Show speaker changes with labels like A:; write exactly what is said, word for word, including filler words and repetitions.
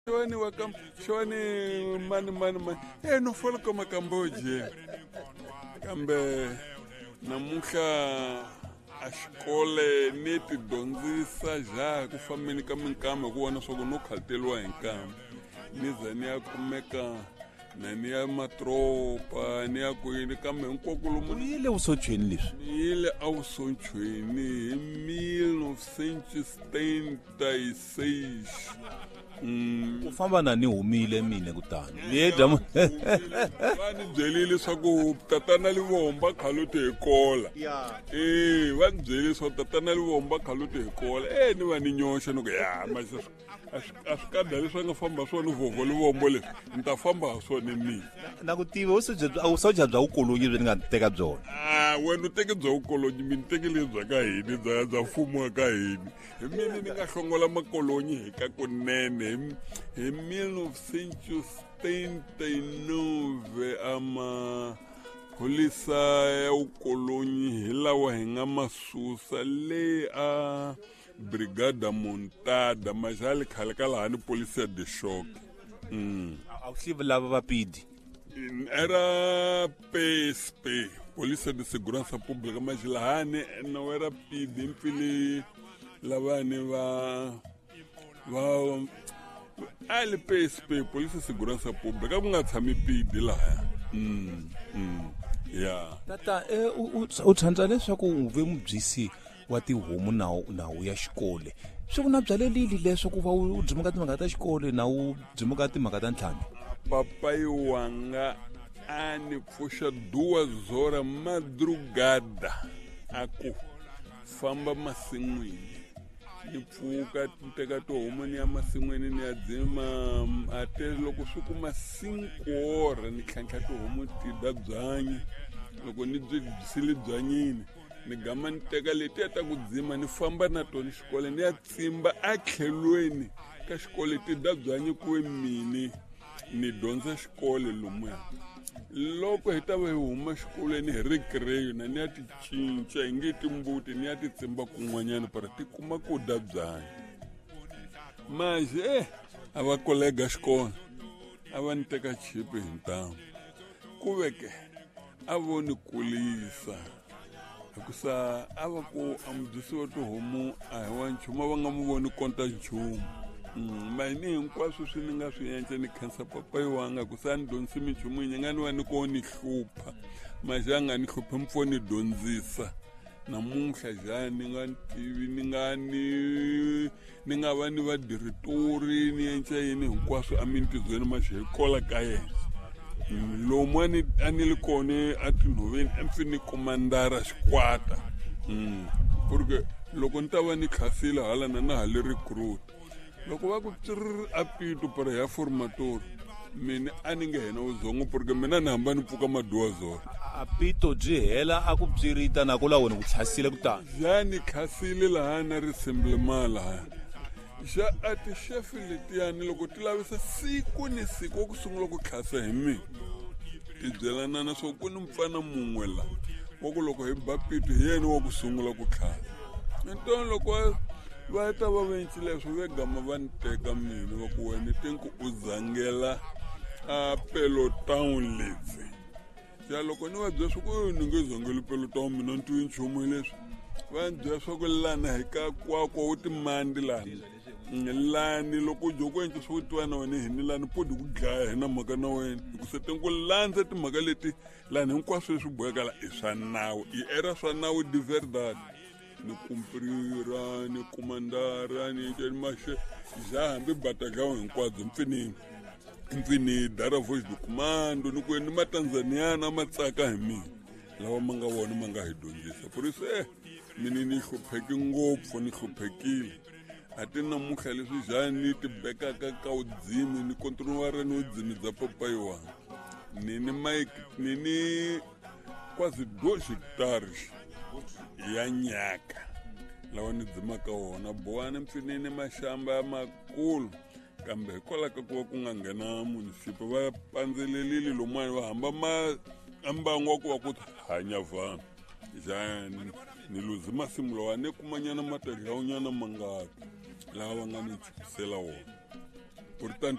A: Shoni wakam shoni mani mani mani eh no folo kama Cambodia kambe namuntlha a xikole ni ti dyondzisa ja ku fambeni ka minkama ku vona swa ku no khalteriwa hi nkama ni za ni ya kumeka na ni ya matropa ni ya kwini kambe hinkwakulumu
B: u yile vusochweni leswi
A: ni yile a vusochweni hi mille neuf cent setenta-seis. Mm.
B: ku famba na ni humile mine kutani liyedya
A: va ni byelile leswaku tatana Livomba khalote hi kola eh va ni byelile leswaku tatana Livomba khalote hi kola eh ni va ni nyoxa ni ku ya mase a swi kadha leswi a nga famba swona vovho Livombo leswi ni ta famba ha swona mina
B: na ku tiva vusocha bya vukolonyi lebyi ni nga teka byona
A: ah wena u teke bya vukolonyi mi ni tekele bya ka hini bya bya mfumo wa ka hini hi mina ni nga hlongola makolonyi hi ka kunene hi mille neuf cent setenta-nove ama pholisa ya vukolonyi hi lawa hi nga masusa le a brigada montada majali khale ka laha ni polisi ya de shock. Mm.
B: a wu hlivi lava vapidi
A: era P S P polisi de segurança pública mas lahani não era P D mpfili lavani va va ali P S P polisi de segurança pública ku nga tshami P D laha. Mm. Mm. Yeah.
B: tata u tshantsa leswaku u ve mubyisi wa tihomu na nawu ya xikole swi ku na byalelili leswo ku va u dzimaka timhaka ta xikole na u dzimaka timhaka ta ntlhambi
A: papai wanga a ni pfuxa duas horas madrugada a ku famba masin'wini ni pfuka ni teka tihomu ni ya masin'wini ni ya dzima a te loko swi kuma cinco horas ni tlhantlha tihomu ti dya byanyi loko ni byi byisile byanyini ni gama ni teka leti ya ta ku dzima ni famba na tona xikole ni ya tsimba a tlhelweni ka xikole ti dya byanyi kuve mini ni dyondza xikole lomuya loko hi ta va hi huma xikolweni hi recreation na ni ya ti cinca hi nge timbuti ni ya ti tsimba kun'wanyana para ti kuma ku dya byanyi maje eh a va kolega xikolo a va ni teka chipi hi ntamu ku veke a vo ni kulisa hikusa a va ku a mudyisi wa tihomu a hi wa nchumu a va nga mu voni konta nchumu mahini hinkwaswo swi ni nga swi endla ni khensa papai wanga ku sa ni dyondzisi minchumu yi nga ni va ni ko ni hlupha maja a nga ni hluphi mpfo ni dyondzisa namuntlha ja ni nga ni tivi ni nga ni ni nga va ni vadiritori ni endla yini hinkwaswo a mintizweni maxa hi kola ka yena lomu a ni a ni li kone a tinhoveni empfi ni komandara xikwata porque loko ni ta va ni khasile hala na na hale recruit loko va ku tsirr a pito para ya formatori mina a ni nge hena uzongo porque mina ni hamba ni pfuka maduwa zona
B: a pito byi hela a ku byirita na ku la wena ku tlhasile kutani
A: ja ni khasile laha na risemblement laha ja a ti-chef letiyani loko ti lavisa siku ni siku wa ku sungula ku tlhasa hi mina ti byelana na swo ku ni mfana mun'we la wa ku loko hi ba pito hi yena wa ku sungula ku tlhasa nton loko va ta va vencile leswo ve gama va ni teka mina va ku wena tinku u zangela a Pelotown lebyi ja loko ni va byela swa ku ni nge zangeli Pelotown mina ni twi nchumu leswi va ni byela swa ku lana hi ka kwakwa wu timandi lani lani loko u joko endla swo twa na wena hi ni lani podi ku dlaya hi na mhaka na wena hikusa tinku landza timhaka leti lani hinkwaswo leswi boheka la i swa nawu i era swa nawu de verdade ni kumpirira ni komandara ni teni mashe ja hambi bataglawu hinkwadzo mpfinini mpfini dara voice de commando ni ku ni matanzaniyana ma tsaka hi mina lawa ma nga vona ma nga hi dyondzisa porisi eh mini ni hlupheki ngopfu ni hluphekile a ti namuntlha leswi ja ni ti bekaka ka udzimi ni kontinuara ni udzimi bya papai wanga ni ni mike ni ni quasi dois hectares ya nyaka lawa ni dzimaka wona bowana mpfinini maxamba ya makulu kambe hikwalaho ka ku va ku nga nghena munisipa va pandzelelile lomwani va hamba ma ambangu wa ku va ku hanya vanhu ja ni luzi masimu lawa ni kumanyana matadlawunyana mangati lawa va nga ni chipisela wona kuri tani